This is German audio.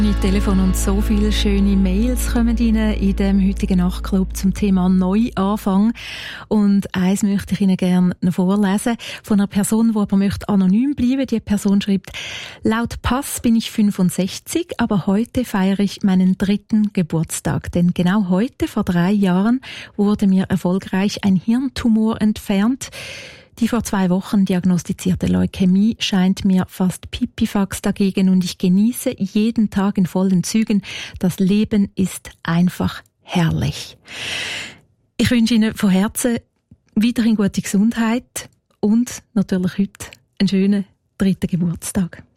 Telefon und so viele schöne Mails kommen rein in dem heutigen Nachtclub zum Thema Neuanfang. Und eins möchte ich Ihnen gerne noch vorlesen von einer Person, die aber möchte anonym bleiben. Die Person schreibt: Laut Pass bin ich 65, aber heute feiere ich meinen 3. Geburtstag. Denn genau heute, vor 3 Jahren, wurde mir erfolgreich ein Hirntumor entfernt. Die vor 2 Wochen diagnostizierte Leukämie scheint mir fast pipifax dagegen und ich genieße jeden Tag in vollen Zügen. Das Leben ist einfach herrlich. Ich wünsche Ihnen von Herzen weiterhin gute Gesundheit und natürlich heute einen schönen 3. Geburtstag.